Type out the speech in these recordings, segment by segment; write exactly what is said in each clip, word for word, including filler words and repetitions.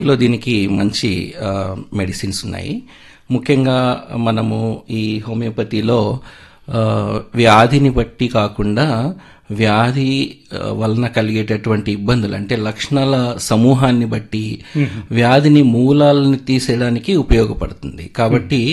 లో దీనికి మంచి మెడిసిన్స్ ఉన్నాయి. ముఖ్యంగా మనము ఈ హోమియోపతిలో వ్యాధిని బట్టి కాకుండా వ్యాధి వలన కలిగేటటువంటి ఇబ్బందులు అంటే లక్షణాల సమూహాన్ని బట్టి వ్యాధిని మూలాలను తీసేయడానికి ఉపయోగపడుతుంది. కాబట్టి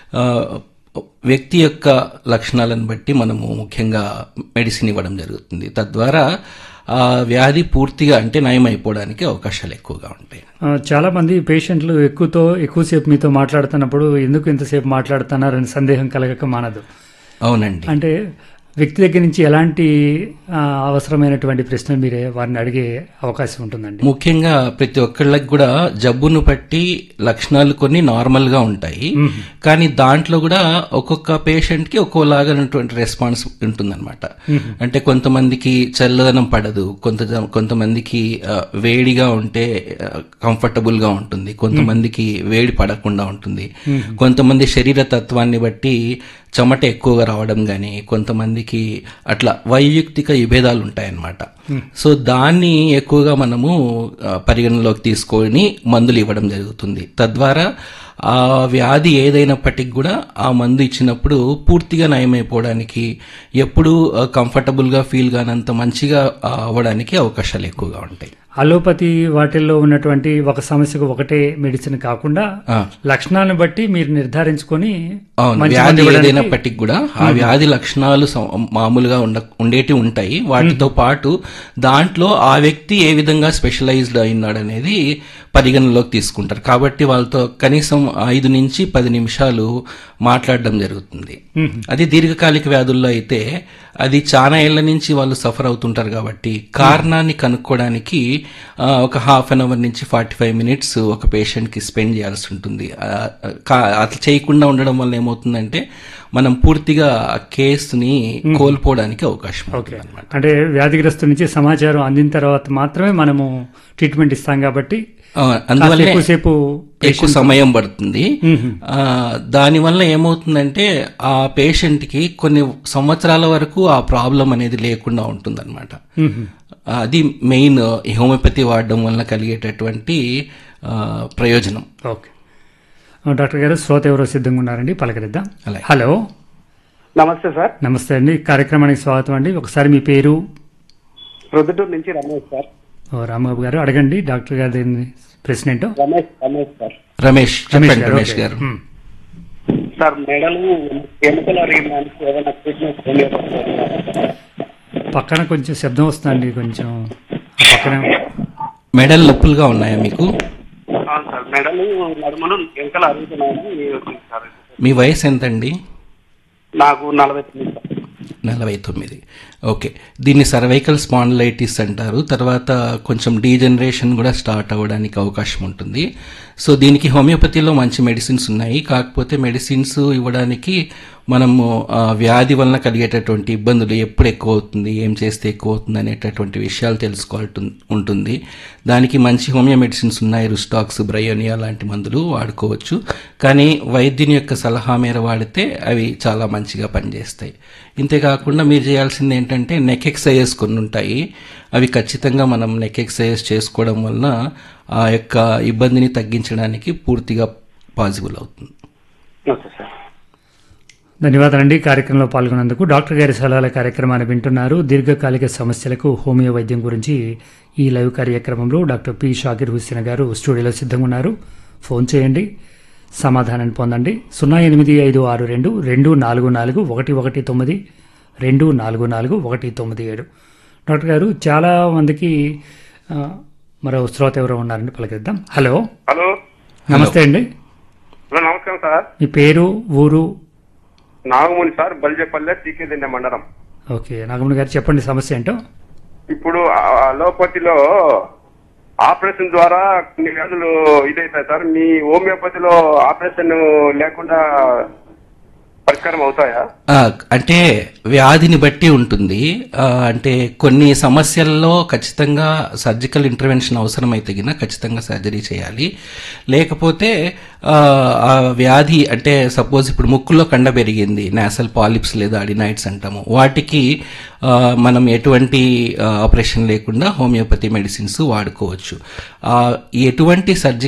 వ్యక్తి యొక్క లక్షణాలను బట్టి మనము ముఖ్యంగా మెడిసిన్ ఇవ్వడం జరుగుతుంది. తద్వారా ఆ వ్యాధి పూర్తిగా అంటే నయం అయిపోవడానికి అవకాశాలు ఎక్కువగా ఉంటాయి. చాలా మంది పేషెంట్లు ఎక్కువతో ఎక్కువసేపు మీతో మాట్లాడుతున్నప్పుడు ఎందుకు ఇంతసేపు మాట్లాడుతున్నారని సందేహం కలగక మానదు. అవునండి. అంటే వ్యక్తి దగ్గర నుంచి ఎలాంటి అవసరమైనటువంటి ప్రశ్నలు మీరే వారిని అడిగే అవకాశం ఉంటుందండి? ముఖ్యంగా ప్రతి ఒక్కళ్ళకి కూడా జబ్బును బట్టి లక్షణాలు కొన్ని నార్మల్ గా ఉంటాయి. కానీ దాంట్లో కూడా ఒక్కొక్క పేషెంట్ కి ఒక్కోలాగానటువంటి రెస్పాన్స్ ఉంటుందన్నమాట. అంటే కొంతమందికి చల్లదనం పడదు, కొంత కొంతమందికి వేడిగా ఉంటే కంఫర్టబుల్ గా ఉంటుంది, కొంతమందికి వేడి పడకుండా ఉంటుంది, కొంతమంది శరీర తత్వాన్ని బట్టి చెమట ఎక్కువగా రావడం కానీ, కొంతమందికి అట్లా వైయక్తిక విభేదాలు ఉంటాయన్నమాట. సో దాన్ని ఎక్కువగా మనము పరిగణలోకి తీసుకొని మందులు ఇవ్వడం జరుగుతుంది. తద్వారా ఆ వ్యాధి ఏదైనప్పటికీ కూడా ఆ మందు ఇచ్చినప్పుడు పూర్తిగా నయమైపోవడానికి, ఎప్పుడూ కంఫర్టబుల్గా ఫీల్ కానంత మంచిగా అవ్వడానికి అవకాశాలు ఎక్కువగా ఉంటాయి. అలోపతి వాటిల్లో ఉన్నటువంటి ఒక సమస్యకు ఒకటే మెడిసిన్ కాకుండా లక్షణాలను బట్టి మీరు నిర్ధారించుకొని వ్యాధి ఏదైనప్పటికీ కూడా ఆ వ్యాధి లక్షణాలు మామూలుగా ఉండ ఉండేటి ఉంటాయి. వాటితో పాటు దాంట్లో ఆ వ్యక్తి ఏ విధంగా స్పెషలైజ్డ్ అయినాడనేది పరిగణలోకి తీసుకుంటారు. కాబట్టి వాళ్ళతో కనీసం ఐదు నుంచి పది నిమిషాలు మాట్లాడడం జరుగుతుంది. అది దీర్ఘకాలిక వ్యాధుల్లో అయితే అది చాలా ఏళ్ల నుంచి వాళ్ళు సఫర్ అవుతుంటారు కాబట్టి కారణాన్ని కనుక్కోవడానికి ఒక హాఫ్ అన్ అవర్ నుంచి ఫార్టీ ఫైవ్ మినిట్స్ ఒక పేషెంట్ కి స్పెండ్ చేయాల్సి ఉంటుంది. అట్లా చేయకుండా ఉండడం వల్ల ఏమవుతుందంటే మనం పూర్తిగా కేసుని కోల్పోవడానికి అవకాశం ఉంటుంది అన్నమాట. అంటే వ్యాధిగ్రస్తు నుంచి సమాచారం అందిన తర్వాత మాత్రమే మనము ట్రీట్మెంట్ ఇస్తాం కాబట్టి అందువల్ల ఎక్కువసేపు ఎక్కువ సమయం పడుతుంది. దానివల్ల ఏమవుతుందంటే ఆ పేషెంట్ కి కొన్ని సంవత్సరాల వరకు ఆ ప్రాబ్లం అనేది లేకుండా ఉంటుంది అనమాట. అది మెయిన్ హోమియోపతి వాడడం వల్ల కలిగేటటువంటి ప్రయోజనం. ఓకే డాక్టర్ గారు, శ్రోత ఎవరో సిద్ధంగా ఉన్నారండి, పలకరిద్దాం. హలో, నమస్తే సార్. నమస్తే అండి, కార్యక్రమానికి స్వాగతం అండి. ఒకసారి మీ పేరు? ప్రొద్దుటూరు నుంచి రమేష్ సార్. రాంబాబు గారు అడగండి డాక్టర్ గారి ప్రశ్న ఏంటో. రమేష్ రమేష్ సార్. రమేష్ చెప్పండి. రమేష్ గారు సార్, మెడలు ఎముకలు అరిగినానికి ఏదైనా ట్రీట్మెంట్ పక్కన కొంచెం శబ్దం వస్తుందండి, కొంచెం పక్కన. మెడలు నొప్పులుగా ఉన్నాయా మీకు? సార్, మెడలు నడుములు ఎముకలు అరుగుతున్నాయని. మీ వయసు ఎంతండి? నాకు నలభై తొమ్మిది నలభై తొమ్మిది ఓకే. దీన్ని సర్వైకల్ స్పాండిలైటిస్ అంటారు. తర్వాత కొంచెం డీజనరేషన్ కూడా స్టార్ట్ అవ్వడానికి అవకాశం ఉంటుంది. సో దీనికి హోమియోపతిలో మంచి మెడిసిన్స్ ఉన్నాయి. కాకపోతే మెడిసిన్స్ ఇవ్వడానికి మనము వ్యాధి వలన కలిగేటటువంటి ఇబ్బందులు ఎప్పుడు ఎక్కువ అవుతుంది, ఏం చేస్తే ఎక్కువ అవుతుంది అనేటటువంటి విషయాలు తెలుసుకోవాల్సి ఉంటుంది. దానికి మంచి హోమియో మెడిసిన్స్ ఉన్నాయి. రుస్టాక్స్, బ్రయోనియా లాంటి మందులు వాడుకోవచ్చు. కానీ వైద్యుని యొక్క సలహా మేర వాడితే అవి చాలా మంచిగా పనిచేస్తాయి. ఇంతేకాకుండా మీరు చేయాల్సింది ఏంటంటే నెక్ ఎక్సర్సైజెస్ కొన్ని ఉంటాయి. అవి ఖచ్చితంగా మనం నెక్ ఎక్సర్సైజెస్ చేసుకోవడం వలన ఆ యొక్క ఇబ్బందిని తగ్గించడానికి పూర్తిగా పాసిబుల్ అవుతుంది. ధన్యవాదాలండి కార్యక్రమంలో పాల్గొన్నందుకు. డాక్టర్ గారి సలహాల కార్యక్రమాన్ని వింటున్నారు. దీర్ఘకాలిక సమస్యలకు హోమియో వైద్యం గురించి ఈ లైవ్ కార్యక్రమంలో డాక్టర్ పి షాకిర్ హుస్సేన్ గారు స్టూడియోలో సిద్ధంగా ఉన్నారు. ఫోన్ చేయండి, సమాధానాన్ని పొందండి. సున్నా ఎనిమిది ఐదు ఆరు రెండు రెండు నాలుగు నాలుగు ఒకటి ఒకటి తొమ్మిది రెండు నాలుగు నాలుగు ఒకటి తొమ్మిది ఏడు. డాక్టర్ గారు, చాలా మందికి మరో శ్రోత ఎవరో ఉన్నారండి, పలకరిద్దాం. హలో. హలో, నమస్తే అండి. నమస్కారం సార్. మీ పేరు, ఊరు? నాగమణి సార్, బల్జేపల్లె, టీకేదిండ మండలం. ఓకే నాగమణి గారు, చెప్పండి సమస్య ఏంటో. ఇప్పుడు అలోపతిలో ఆపరేషన్ ద్వారా కొన్ని వ్యాధులు ఇదైతాయి సార్. మీ హోమియోపతిలో ఆపరేషన్ లేకుండా పరిష్కారం అవుతాయా? ఆ, అంటే వ్యాధిని బట్టి ఉంటుంది. ఆ, అంటే కొన్ని సమస్యల్లో ఖచ్చితంగా సర్జికల్ ఇంటర్వెన్షన్ అవసరమైతే గిన ఖచ్చితంగా సర్జరీ చేయాలి. లేకపోతే ఆ, ఆ వ్యాధి అంటే సపోజ్ ఇప్పుడు ముక్కులో కండ పెరిగింది, నాసల్ పాలిప్స్ లేదా అడినైట్స్ అంటాము, వాటికి ఆ, మనం ఎటువంటి ఆపరేషన్ లేకుండా హోమియోపతి మెడిసిన్స్ వాడుకోవచ్చు. ఆ, ఎటువంటి సర్జికల్